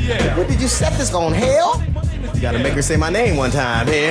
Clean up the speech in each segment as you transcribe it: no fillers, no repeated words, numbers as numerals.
What did you set this on, hell? You gotta make her say my name one time here.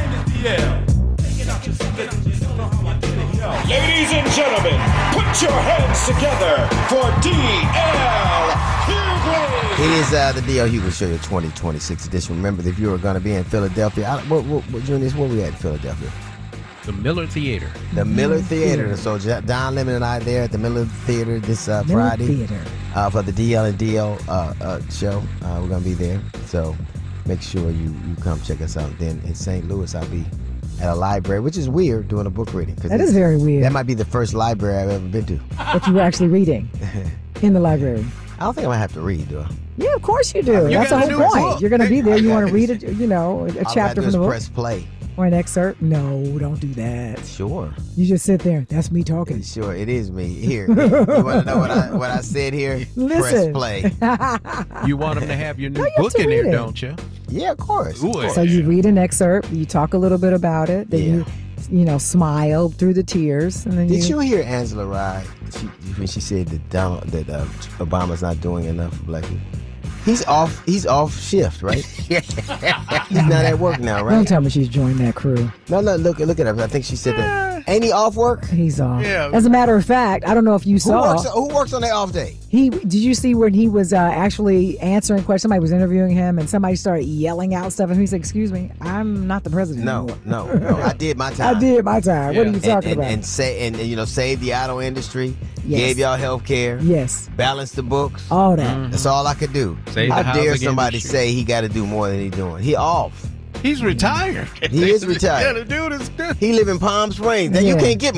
Ladies and gentlemen, put your hands together for D.L. Hughley. It is the D.L. Hughley Show, your 2026 edition. Remember, if you were going to be in Philadelphia, Junius, where we at in Philadelphia? The Miller Theater. The Miller Theater. So Don Lemon and I there at the Miller Theater this Friday for the DL and DL show. We're going to be there. So make sure you come check us out. Then in St. Louis, I'll be at a library, which is weird, doing a book reading. That is very weird. That might be the first library I've ever been to. That you were actually reading in the library. I don't think I'm going to have to read, do I? Yeah, of course you do. That's the whole point. You're going to be there. You want to read a chapter from the book. Press play. Or an excerpt? No, don't do that. Sure. You just sit there. That's me talking. Sure, it is me. Here. You want to know what I said here? Listen. Press play. You want them to have your new book in there, don't you? Yeah, of course. So you read an excerpt, you talk a little bit about it, then you smile through the tears, and then Did you hear Angela Rye when she said that Obama's not doing enough for black people? He's off shift, right? He's not at work now, right? Don't tell me she's joined that crew. No, look at her. I think she said that. Ain't he off work? He's off. Yeah. As a matter of fact, I don't know if you saw. Who works on their off day? Did you see when he was actually answering questions? Somebody was interviewing him, and somebody started yelling out stuff, and he said, "Excuse me, I'm not the president." No. I did my time. I did my time. What are you talking about? And save the auto industry. Yes. Gave y'all health care. Yes. Balance the books. All that. That's all I could do. Save the How dare housing somebody industry. say he got to do more than he's doing? He off. He's retired. He is retired. Yeah, the dude is good. He live in Palm Springs. Then you Yeah. can't get